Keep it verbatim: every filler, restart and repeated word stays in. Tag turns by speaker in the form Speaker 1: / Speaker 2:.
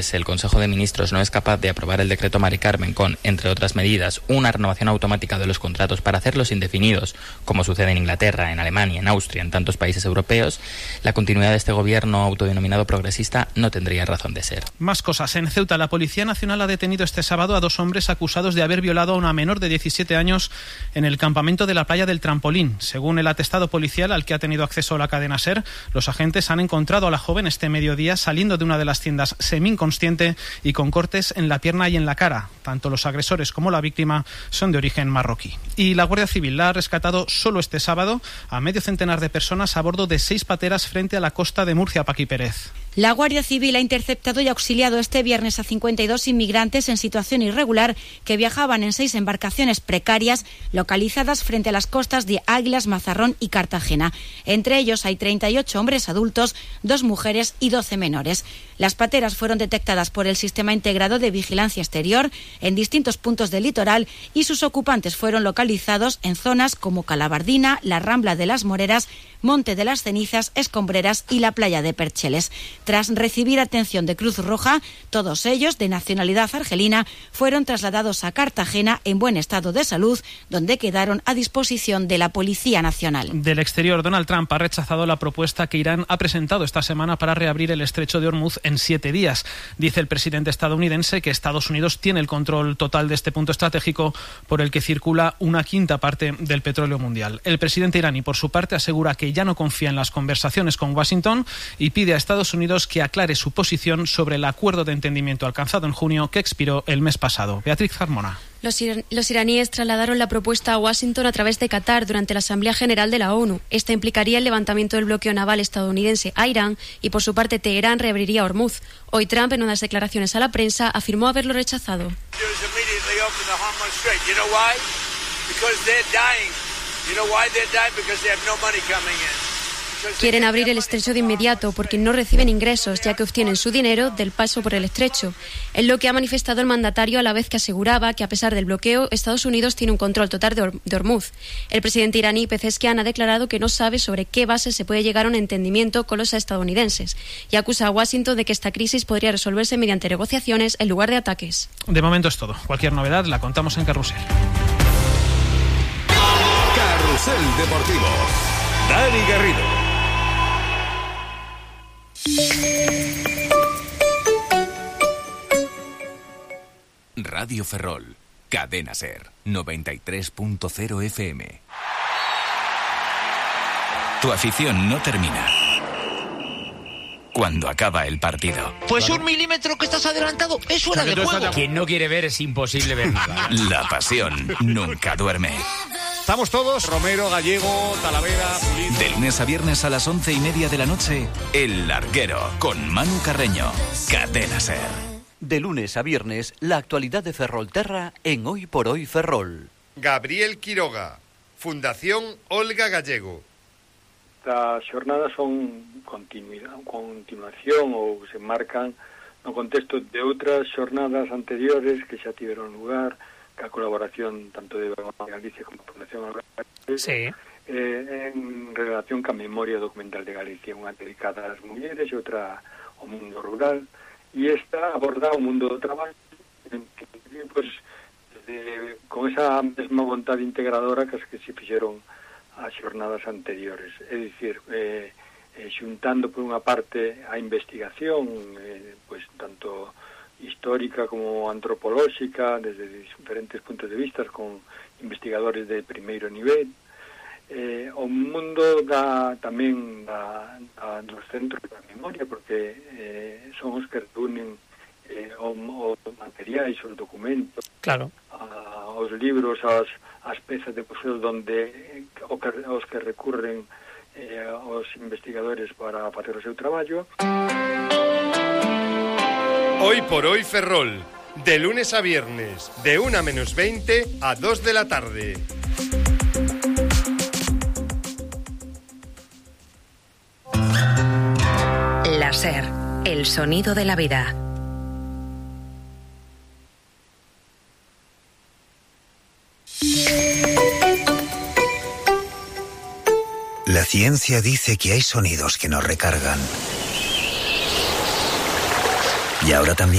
Speaker 1: El Consejo de Ministros no es capaz de aprobar el decreto Mari Carmen con, entre otras medidas, una renovación automática de los contratos para hacerlos indefinidos, como sucede en Inglaterra, en Alemania, en Austria, en tantos países europeos, la continuidad de este gobierno autodenominado progresista no tendría razón de ser.
Speaker 2: Más cosas. En Ceuta, la Policía Nacional ha detenido este sábado a dos hombres acusados de haber violado a una menor de diecisiete años en el campamento de la playa del Trampolín. Según el atestado policial al que ha tenido acceso la cadena SER, los agentes han encontrado a la joven este mediodía saliendo de una de las tiendas semi-inconsciente y con cortes en la pierna y en la cara. Tanto los agresores como la víctima son de origen marroquí. Y la Guardia Civil la ha rescatado solo este sábado a medio centenar de personas a bordo de seis pateras frente a la costa de Murcia. Paqui Pérez.
Speaker 3: La Guardia Civil ha interceptado y auxiliado este viernes a cincuenta y dos inmigrantes en situación irregular que viajaban en seis embarcaciones precarias localizadas frente a las costas de Águilas, Mazarrón y Cartagena. Entre ellos hay treinta y ocho hombres adultos, dos mujeres y doce menores. Las pateras fueron detectadas por el Sistema Integrado de Vigilancia Exterior en distintos puntos del litoral y sus ocupantes fueron localizados en zonas como Calabardina, la Rambla de las Moreras, Monte de las Cenizas, Escombreras y la playa de Percheles. Tras recibir atención de Cruz Roja, todos ellos, de nacionalidad argelina, fueron trasladados a Cartagena en buen estado de salud, donde quedaron a disposición de la Policía Nacional.
Speaker 2: Del exterior, Donald Trump ha rechazado la propuesta que Irán ha presentado esta semana para reabrir el estrecho de Hormuz en siete días. Dice el presidente estadounidense que Estados Unidos tiene el control total de este punto estratégico por el que circula una quinta parte del petróleo mundial. El presidente iraní, por su parte, asegura que ya no confía en las conversaciones con Washington y pide a Estados Unidos que aclare su posición sobre el acuerdo de entendimiento alcanzado en junio que expiró el mes pasado. Beatriz Carmona.
Speaker 4: Los, ir- los iraníes trasladaron la propuesta a Washington a través de Qatar durante la Asamblea General de la ONU. Esta implicaría el levantamiento del bloqueo naval estadounidense a Irán y, por su parte, Teherán reabriría Hormuz. Hoy Trump, en unas declaraciones a la prensa, afirmó haberlo rechazado. Quieren abrir el estrecho de inmediato porque no reciben ingresos, ya que obtienen su dinero del paso por el estrecho. Es lo que ha manifestado el mandatario, a la vez que aseguraba que, a pesar del bloqueo, Estados Unidos tiene un control total de, Hor- de Hormuz. El presidente iraní Pezeshkian ha declarado que no sabe sobre qué base se puede llegar a un entendimiento con los estadounidenses y acusa a Washington de que esta crisis podría resolverse mediante negociaciones en lugar de ataques.
Speaker 2: De momento es todo. Cualquier novedad la contamos en Carrusel.
Speaker 5: Carrusel Deportivo. Dani Garrido. Radio Ferrol, Cadena SER, noventa y tres punto cero F M. Tu afición no termina cuando acaba el partido.
Speaker 6: Pues un milímetro que estás adelantado es fuera de juego.
Speaker 7: Quien no quiere ver es imposible ver nada.
Speaker 5: La pasión nunca duerme.
Speaker 8: Estamos todos, Romero, Gallego, Talavera, Pulido.
Speaker 5: De lunes a viernes a las once y media de la noche, El Larguero, con Manu Carreño, Cadena SER.
Speaker 9: De lunes a viernes, la actualidad de Ferrolterra en Hoy por Hoy Ferrol.
Speaker 10: Gabriel Quiroga, Fundación Olga Gallego.
Speaker 11: As xornadas son continuidade, continuación ou se marcan no contexto de outras xornadas anteriores que xa tiveron lugar, a colaboración tanto de Galicia como a Fundación Olga Gallego,
Speaker 7: sí.
Speaker 11: eh, en relación ca memoria documental de Galicia, unha dedicada ás mulleres e outra ao mundo rural, e esta aborda o mundo do traballo, pues, de, con esa mesma vontade integradora que as que se fixeron as xornadas anteriores, é dicir, eh, eh, xuntando por unha parte a investigación, eh, pues tanto histórica como antropolóxica, desde diferentes puntos de vista, con investigadores de primeiro nivel, eh, o mundo da, tamén da, da, dos centros da memoria, porque eh, son os que reúnen eh, os materiais, os documentos,
Speaker 7: claro,
Speaker 11: a, os libros, as, as pezas de museo donde o que, os que recurren eh, os investigadores para facer o seu traballo.
Speaker 10: Hoy por Hoy Ferrol, de lunes a viernes, de una menos veinte a dos de la tarde.
Speaker 12: La SER, el sonido de la vida.
Speaker 13: La ciencia dice que hay sonidos que nos recargan, Y ahora también